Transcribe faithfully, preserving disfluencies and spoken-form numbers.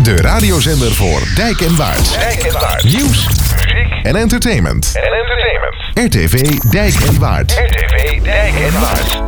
De radiozender voor Dijk en Waard. Dijk en Waard. Nieuws, Muziek en entertainment. en entertainment. R T V Dijk en Waard. R T V Dijk en Waard.